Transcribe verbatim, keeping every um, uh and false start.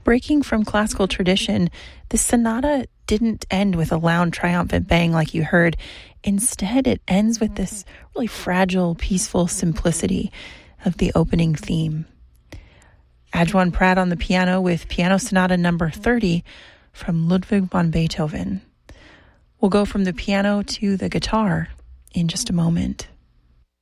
breaking from classical tradition, the sonata didn't end with a loud, triumphant bang like you heard. Instead, it ends with this really fragile, peaceful simplicity of the opening theme. Adjuan Pratt on the piano with Piano Sonata number thirty from Ludwig van Beethoven. We'll go from the piano to the guitar in just a moment.